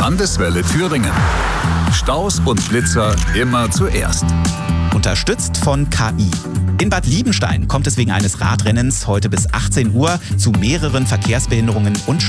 Landeswelle Thüringen. Staus und Blitzer immer zuerst. Unterstützt von KI. In Bad Liebenstein kommt es wegen eines Radrennens heute bis 18 Uhr zu mehreren Verkehrsbehinderungen und